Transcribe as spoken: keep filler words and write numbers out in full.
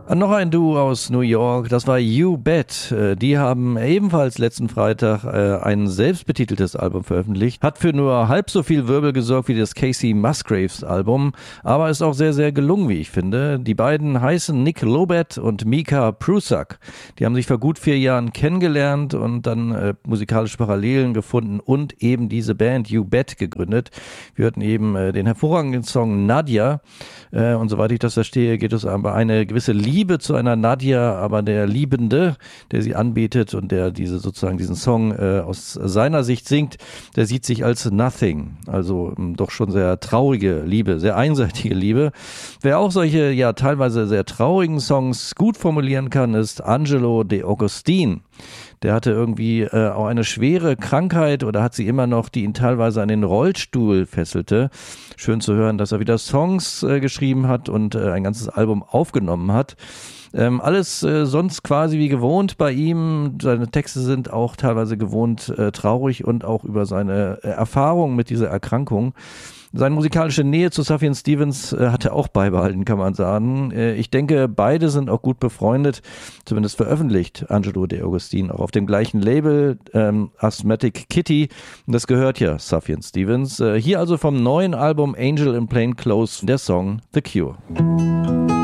Noch ein Duo aus New York, das war You Bet. Die haben ebenfalls letzten Freitag ein selbstbetiteltes Album veröffentlicht. Hat für nur halb so viel Wirbel gesorgt wie das Casey Musgraves Album, aber ist auch sehr, sehr gelungen, wie ich finde. Die beiden heißen Nick Lobet und Mika Prusak. Die haben sich vor gut vier Jahren kennengelernt und dann äh, musikalische Parallelen gefunden und eben diese Band You Bet gegründet. Wir hörten eben äh, den hervorragenden Song Nadja äh, und soweit ich das verstehe, geht es um eine gewisse Liebe Liebe zu einer Nadja, aber der Liebende, der sie anbietet und der diese sozusagen diesen Song äh, aus seiner Sicht singt, der sieht sich als Nothing, also ähm, doch schon sehr traurige Liebe, sehr einseitige Liebe. Wer auch solche ja teilweise sehr traurigen Songs gut formulieren kann, ist Angelo De Agostini. Der hatte irgendwie äh, auch eine schwere Krankheit oder hat sie immer noch, die ihn teilweise an den Rollstuhl fesselte. Schön zu hören, dass er wieder Songs äh, geschrieben hat und äh, ein ganzes Album aufgenommen hat. Ähm, alles äh, sonst quasi wie gewohnt bei ihm. Seine Texte sind auch teilweise gewohnt äh, traurig und auch über seine äh, Erfahrung mit dieser Erkrankung. Seine musikalische Nähe zu Sufjan Stevens äh, hat er auch beibehalten, kann man sagen. Äh, ich denke, beide sind auch gut befreundet, zumindest veröffentlicht Angelo De Agostini auch auf dem gleichen Label, ähm, Asthmatic Kitty. Und das gehört ja Sufjan Stevens. Äh, hier also vom neuen Album Angel in Plain Clothes der Song The Cure.